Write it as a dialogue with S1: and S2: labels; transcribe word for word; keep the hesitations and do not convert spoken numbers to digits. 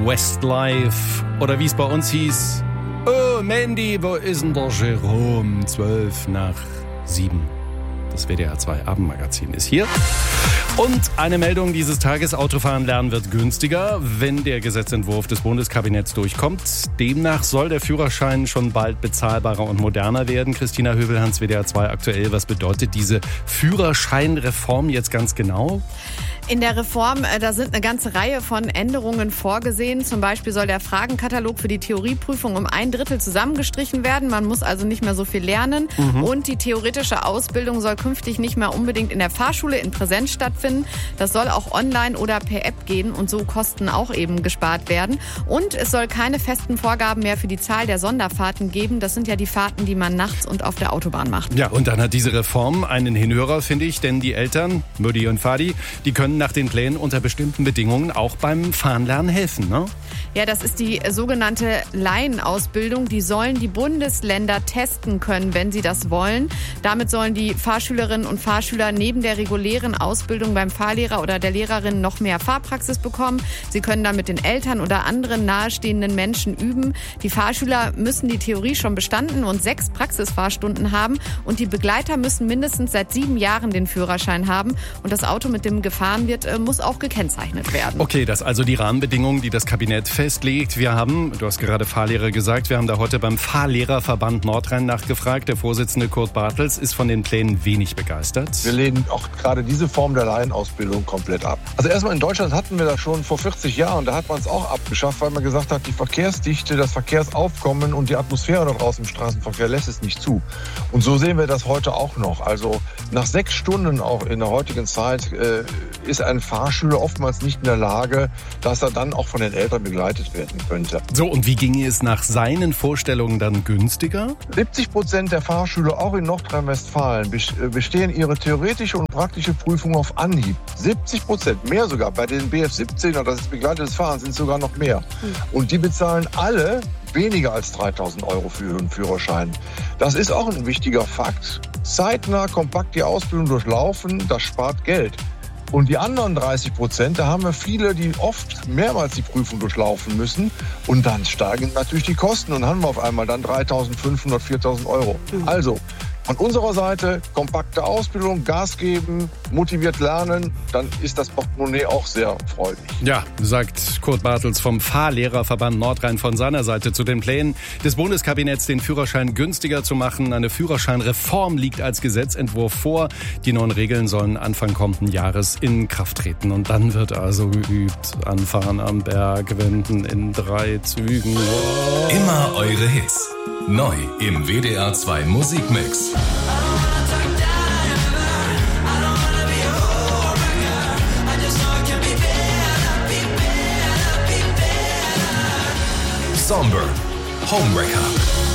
S1: Westlife oder wie es bei uns hieß, oh Mandy, wo ist denn der Jerome? Zwölf nach sieben. Das W D R zwei Abendmagazin ist hier. Und eine Meldung dieses Tages: Autofahren lernen wird günstiger, wenn der Gesetzentwurf des Bundeskabinetts durchkommt. Demnach soll der Führerschein schon bald bezahlbarer und moderner werden. Christina Hövelhans, W D R zwei aktuell. Was bedeutet diese Führerscheinreform jetzt ganz genau?
S2: In der Reform, da sind eine ganze Reihe von Änderungen vorgesehen. Zum Beispiel soll der Fragenkatalog für die Theorieprüfung um ein Drittel zusammengestrichen werden. Man muss also nicht mehr so viel lernen. Mhm. Und die theoretische Ausbildung soll künftig nicht mehr unbedingt in der Fahrschule in Präsenz stattfinden. Das soll auch online oder per App gehen und so Kosten auch eben gespart werden. Und es soll keine festen Vorgaben mehr für die Zahl der Sonderfahrten geben. Das sind ja die Fahrten, die man nachts und auf der Autobahn macht.
S1: Ja, und dann hat diese Reform einen Hinhörer, finde ich, denn die Eltern, Mutti und Vati, die können nach den Plänen unter bestimmten Bedingungen auch beim Fahren helfen, ne?
S2: Ja, das ist die sogenannte Laienausbildung. Die sollen die Bundesländer testen können, wenn sie das wollen. Damit sollen die Fahrschülerinnen und Fahrschüler neben der regulären Ausbildung beim Fahrlehrer oder der Lehrerin noch mehr Fahrpraxis bekommen. Sie können dann mit den Eltern oder anderen nahestehenden Menschen üben. Die Fahrschüler müssen die Theorie schon bestanden und sechs Praxisfahrstunden haben. Und die Begleiter müssen mindestens seit sieben Jahren den Führerschein haben. Und das Auto, mit dem gefahren wird, muss auch gekennzeichnet werden.
S1: Okay, das also die Rahmenbedingungen, die das Kabinett festlegt. Wir haben, du hast gerade Fahrlehrer gesagt, wir haben da heute beim Fahrlehrerverband Nordrhein nachgefragt. Der Vorsitzende Kurt Bartels ist von den Plänen wenig begeistert.
S3: Wir lehnen auch gerade diese Form der Laienausbildung komplett ab. Also erstmal in Deutschland hatten wir das schon vor vierzig Jahren. Da hat man es auch abgeschafft, weil man gesagt hat, die Verkehrsdichte, das Verkehrsaufkommen und die Atmosphäre da draußen im Straßenverkehr lässt es nicht zu. Und so sehen wir das heute auch noch. Also nach sechs Stunden auch in der heutigen Zeit äh, ist ein Fahrschüler oftmals nicht in der Lage, dass er dann auch von den Eltern begleitet werden könnte.
S1: So, und wie ginge es nach seinen Vorstellungen dann günstiger?
S3: siebzig Prozent der Fahrschüler, auch in Nordrhein-Westfalen, bestehen ihre theoretische und praktische Prüfung auf Anhieb. siebzig Prozent, mehr sogar. Bei den B F siebzehn, das ist begleitetes Fahren, sind es sogar noch mehr. Und die bezahlen alle weniger als dreitausend Euro für ihren Führerschein. Das ist auch ein wichtiger Fakt. Zeitnah, kompakt die Ausbildung durchlaufen, das spart Geld. Und die anderen dreißig Prozent, da haben wir viele, die oft mehrmals die Prüfung durchlaufen müssen. Und dann steigen natürlich die Kosten und haben wir auf einmal dann dreitausendfünfhundert, viertausend Euro. Also von unserer Seite kompakte Ausbildung, Gas geben, motiviert lernen, dann ist das Portemonnaie auch sehr freudig.
S1: Ja, sagt Kurt Bartels vom Fahrlehrerverband Nordrhein von seiner Seite zu den Plänen des Bundeskabinetts, den Führerschein günstiger zu machen. Eine Führerscheinreform liegt als Gesetzentwurf vor. Die neuen Regeln sollen Anfang kommenden Jahres in Kraft treten. Und dann wird also geübt. Anfahren am Berg, wenden in drei Zügen. Oh.
S4: Immer eure Hits. Neu im W D R zwei Musikmix. Somber, Homewrecker.